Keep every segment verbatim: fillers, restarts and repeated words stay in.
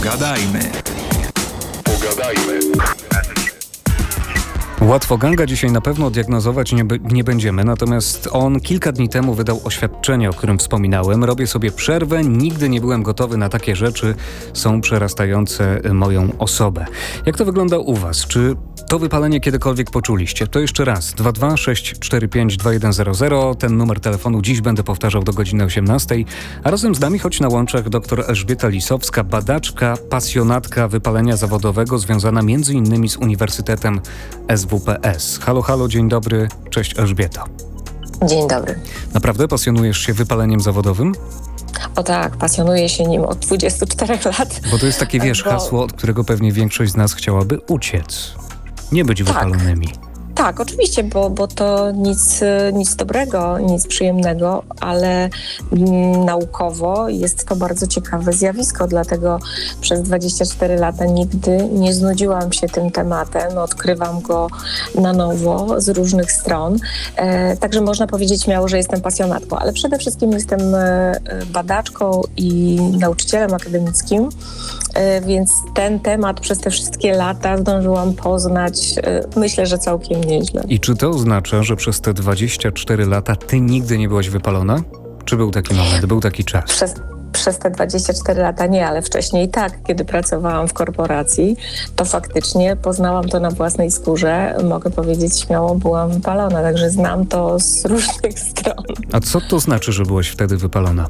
Pogadajmy. Pogadajmy. Łatwo Ganga dzisiaj na pewno diagnozować nie, b- nie będziemy, natomiast on kilka dni temu wydał oświadczenie, o którym wspominałem. Robię sobie przerwę, nigdy nie byłem gotowy na takie rzeczy, są przerastające moją osobę. Jak to wygląda u was? Czy to wypalenie kiedykolwiek poczuliście? To jeszcze raz, dwa dwa sześć cztery pięć dwa jeden zero zero, ten numer telefonu dziś będę powtarzał do godziny osiemnastej, a razem z nami, choć na łączach, dr Elżbieta Lisowska, badaczka, pasjonatka wypalenia zawodowego, związana między innymi z Uniwersytetem S W P S. Halo, halo, dzień dobry, cześć Elżbieto. Dzień dobry. Naprawdę pasjonujesz się wypaleniem zawodowym? O tak, pasjonuję się nim od dwudziestu czterech lat. Bo to jest takie, wiesz, Bo... hasło, od którego pewnie większość z nas chciałaby uciec. Nie być tak. wypalonymi. Tak, oczywiście, bo, bo to nic, nic dobrego, nic przyjemnego, ale mm, naukowo jest to bardzo ciekawe zjawisko, dlatego przez dwadzieścia cztery lata nigdy nie znudziłam się tym tematem, odkrywam go na nowo z różnych stron, e, także można powiedzieć śmiało, że jestem pasjonatką, ale przede wszystkim jestem e, badaczką i nauczycielem akademickim, e, więc ten temat przez te wszystkie lata zdążyłam poznać, e, myślę, że całkiem nieźle. I czy to oznacza, że przez te dwadzieścia cztery lata ty nigdy nie byłaś wypalona? Czy był taki moment, był taki czas? Przez, przez te dwadzieścia cztery lata nie, ale wcześniej tak, kiedy pracowałam w korporacji, to faktycznie poznałam to na własnej skórze. Mogę powiedzieć śmiało, byłam wypalona, także znam to z różnych stron. A co to znaczy, że byłaś wtedy wypalona?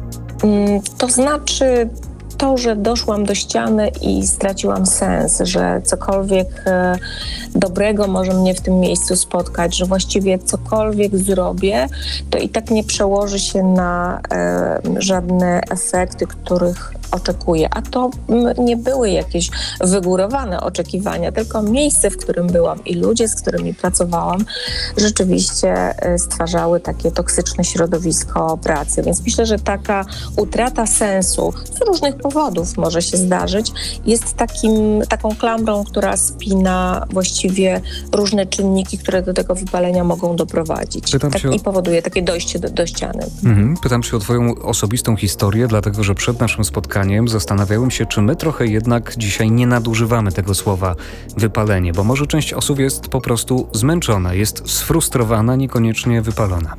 Mm, to znaczy... To, że doszłam do ściany i straciłam sens, że cokolwiek e, dobrego może mnie w tym miejscu spotkać, że właściwie cokolwiek zrobię, to i tak nie przełoży się na e, żadne efekty, których oczekuję. A to m, nie były jakieś wygórowane oczekiwania, tylko miejsce, w którym byłam i ludzie, z którymi pracowałam, rzeczywiście e, stwarzały takie toksyczne środowisko pracy. Więc myślę, że taka utrata sensu z różnych powodów może się zdarzyć, jest takim, taką klamrą, która spina właściwie różne czynniki, które do tego wypalenia mogą doprowadzić. Tak, o... I powoduje takie dojście do, do ściany. Mhm. Pytam się o twoją osobistą historię, dlatego że przed naszym spotkaniem zastanawiałem się, czy my trochę jednak dzisiaj nie nadużywamy tego słowa wypalenie, bo może część osób jest po prostu zmęczona, jest sfrustrowana, niekoniecznie wypalona.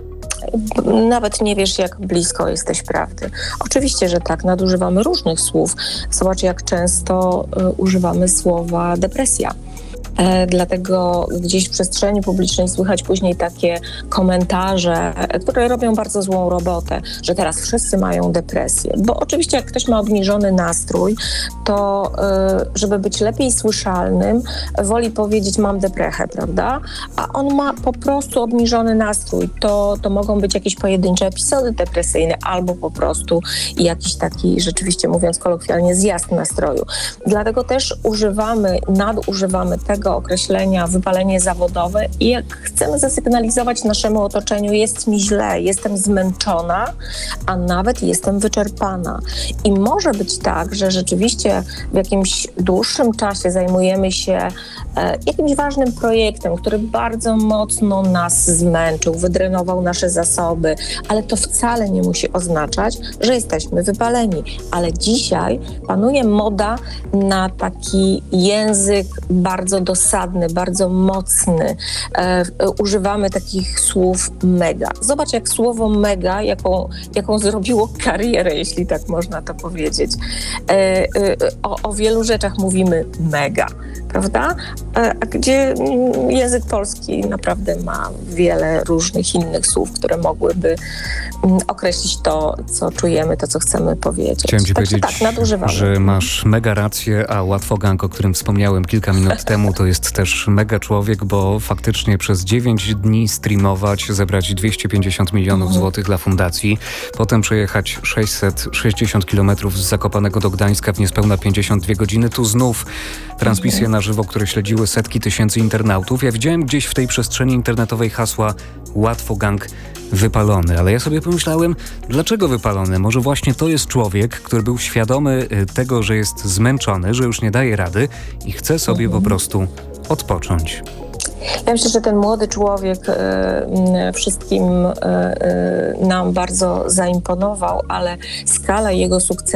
Nawet nie wiesz, jak blisko jesteś prawdy. Oczywiście, że tak, nadużywamy różnych słów. Zobacz, jak często y, używamy słowa depresja. E, dlatego gdzieś w przestrzeni publicznej słychać później takie komentarze, które robią bardzo złą robotę, że teraz wszyscy mają depresję. Bo oczywiście jak ktoś ma obniżony nastrój, to e, żeby być lepiej słyszalnym, woli powiedzieć mam deprechę, prawda? A on ma po prostu obniżony nastrój. To, to mogą być jakieś pojedyncze epizody depresyjne albo po prostu jakiś taki, rzeczywiście mówiąc kolokwialnie, zjazd nastroju. Dlatego też używamy, nadużywamy tego określenia wypalenie zawodowe i jak chcemy zasygnalizować naszemu otoczeniu, jest mi źle, jestem zmęczona, a nawet jestem wyczerpana. I może być tak, że rzeczywiście w jakimś dłuższym czasie zajmujemy się e, jakimś ważnym projektem, który bardzo mocno nas zmęczył, wydrenował nasze zasoby, ale to wcale nie musi oznaczać, że jesteśmy wypaleni. Ale dzisiaj panuje moda na taki język bardzo dosadny, bardzo mocny. E, używamy takich słów mega. Zobacz, jak słowo mega, jaką, jaką zrobiło karierę, jeśli tak można to powiedzieć. E, e, o, o wielu rzeczach mówimy mega, prawda? E, a gdzie język polski naprawdę ma wiele różnych innych słów, które mogłyby m, określić to, co czujemy, to, co chcemy powiedzieć. Chciałem ci Także powiedzieć, tak, nadużywamy. że masz mega rację, a Łatwo Gang, o którym wspomniałem kilka minut temu, to jest też mega człowiek, bo faktycznie przez dziewięć dni streamować, zebrać dwieście pięćdziesiąt milionów mhm. złotych dla fundacji, potem przejechać sześćset sześćdziesiąt kilometrów z Zakopanego do Gdańska w niespełna pięćdziesiąt dwie godziny. Tu znów transmisje mhm. na żywo, które śledziły setki tysięcy internautów. Ja widziałem gdzieś w tej przestrzeni internetowej hasła Łatwo Gang wypalony, ale ja sobie pomyślałem, dlaczego wypalony? Może właśnie to jest człowiek, który był świadomy tego, że jest zmęczony, że już nie daje rady i chce sobie mhm. po prostu odpocząć. Ja myślę, że ten młody człowiek e, wszystkim e, nam bardzo zaimponował, ale skala jego sukcesu